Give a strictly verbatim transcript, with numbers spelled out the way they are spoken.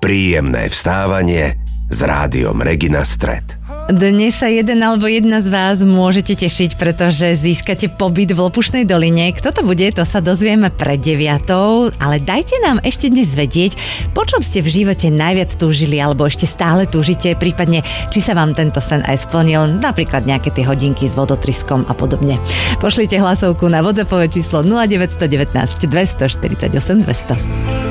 Príjemné vstávanie s rádiom Regina Stret. Dnes sa jeden alebo jedna z vás môžete tešiť, pretože získate pobyt v Lopušnej doline. Kto to bude, to sa dozvieme pred deviatou, ale dajte nám ešte dnes vedieť, po čom ste v živote najviac túžili alebo ešte stále túžite, prípadne či sa vám tento sen aj splnil, napríklad nejaké tie hodinky s vodotryskom a podobne. Pošlite hlasovku na WhatsAppové číslo nula deväť jedna deväť, dva štyri osem, dva nula nula.